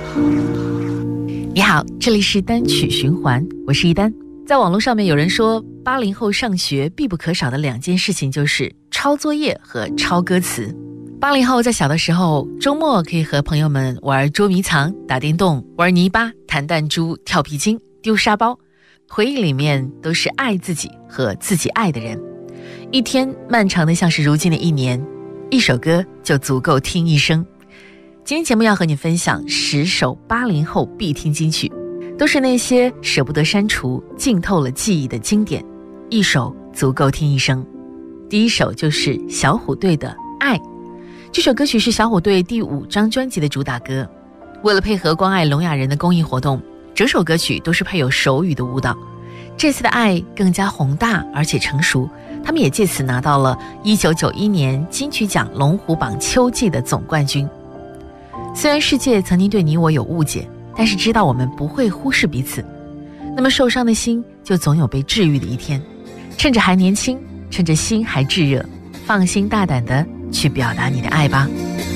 你好，这里是单曲循环，我是一丹。在网络上面有人说，80后上学必不可少的两件事情就是抄作业和抄歌词。80后在小的时候，周末可以和朋友们玩捉迷藏、打电动、玩泥巴、弹弹珠、跳皮筋、丢沙包，回忆里面都是爱自己和自己爱的人。一天漫长的像是如今的一年，一首歌就足够听一生。今天节目要和你分享10首80后必听金曲，都是那些舍不得删除、浸透了记忆的经典，一首足够听一生。第一首就是小虎队的《爱》，这首歌曲是小虎队第5张专辑的主打歌。为了配合关爱聋哑人的公益活动，整首歌曲都是配有手语的舞蹈。这次的《爱》更加宏大而且成熟，他们也借此拿到了1991年金曲奖龙虎榜秋季的总冠军。虽然世界曾经对你我有误解，但是知道我们不会忽视彼此，那么受伤的心就总有被治愈的一天。趁着还年轻，趁着心还炙热，放心大胆地去表达你的爱吧。